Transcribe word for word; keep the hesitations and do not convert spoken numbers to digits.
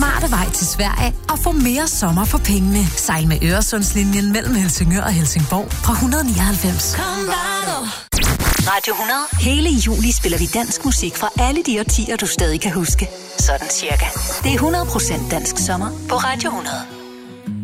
smarte vej til Sverige og få mere sommer for pengene. Sejl med Øresundslinjen mellem Helsingør og Helsingborg fra et hundrede nioghalvfems. Radio hundrede. Hele juli spiller vi dansk musik fra alle de årtier, du stadig kan huske. Sådan cirka. Det er hundrede procent dansk sommer på Radio hundrede.